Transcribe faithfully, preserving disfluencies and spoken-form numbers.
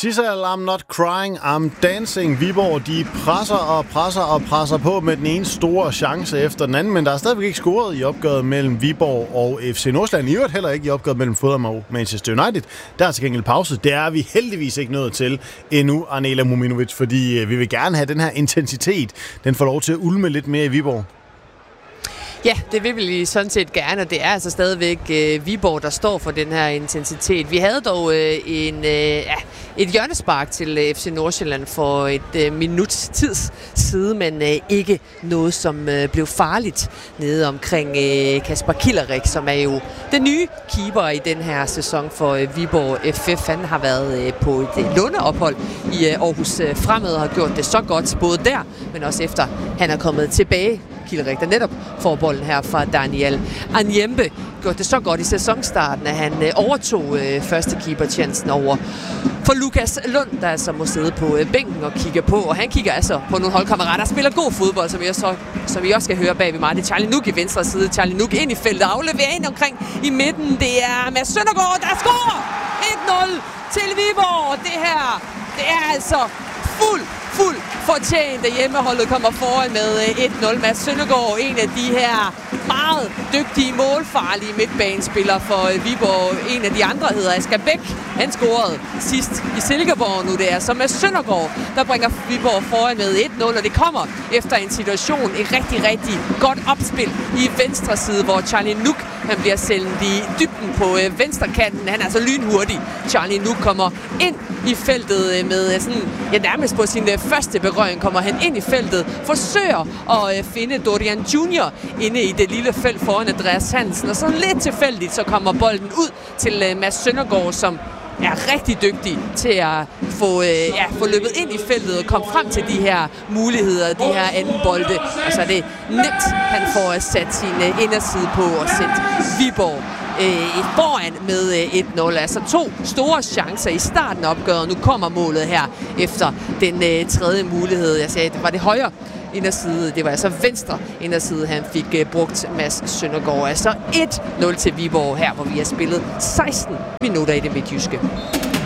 Sissel, I'm not crying, I'm dancing. Viborg, de presser og presser og presser på med den ene store chance efter den anden, men der er stadigvæk ikke scoret i opgøret mellem Viborg og F C Nordsjælland. I øvrigt heller ikke i opgøret mellem Fulham og Manchester United. Der er til gengæld pause. Det er vi heldigvis ikke nået til endnu, Arnela Muminovic, fordi vi vil gerne have den her intensitet. Den får lov til at ulme lidt mere i Viborg. Ja, det vil vi sådan set gerne, og det er altså stadigvæk øh, Viborg, der står for den her intensitet. Vi havde dog øh, en, øh, ja, et hjørnespark til øh, F C Nordsjælland for et øh, minuts tids side, men øh, ikke noget, som øh, blev farligt nede omkring øh, Kasper Killerik, som er jo den nye keeper i den her sæson for øh, Viborg F F. Han har været øh, på et øh, låneophold i øh, Aarhus øh, Fremad og har gjort det så godt, både der, men også efter han er kommet tilbage. Killerik, der netop får bolden her fra Daniel Anjembe, gjorde det så godt i sæsonstarten, at han øh, overtog øh, første keeper-chancen over for Lukas Lund, der altså må sidde på øh, bænken og kigge på. Og han kigger altså på nogle holdkammerater, der spiller god fodbold, som I også, som I også skal høre bag ved mig. Det er Charlie Nuk i venstre side. Charlie Nuk ind i feltet, afleverer ind omkring i midten. Det er Mads Søndergaard, der scorer et nul til Viborg. Det her, det er altså fuld Fuld fortjent, at hjemmeholdet kommer foran med et nul. Mads Søndergaard, en af de her meget dygtige, målfarlige midtbanespillere for Viborg. En af de andre hedder Asger Bæk. Han scorede sidst i Silkeborg nu. Det er så Mads Søndergaard, der bringer Viborg foran med et nul. Og det kommer efter en situation, et rigtig, rigtig godt opspil i venstre side, hvor Charlie Nuk han bliver sendt i dybden på venstre kanten. Han er altså lynhurtig. Charlie Nuk kommer ind i feltet med sådan, ja, nærmest på sin første berøring kommer han ind i feltet, forsøger at finde Dorian junior inde i det lille felt foran Andreas Hansen, og så lidt tilfældigt, så kommer bolden ud til Mads Søndergaard, som er rigtig dygtig til at få, ja, få løbet ind i feltet og komme frem til de her muligheder, de her anden bolde. Og så er det nemt, han får sat sin inderside på og sætte Viborg øh, foran med øh, et nul. Altså to store chancer i starten af opgøret. Nu kommer målet her efter den øh, tredje mulighed. Jeg sagde, det var det højre inderside. Det var altså venstre inderside, han fik øh, brugt Mads Søndergaard. Altså et nul til Viborg her, hvor vi har spillet seksten minutter i det midtjyske.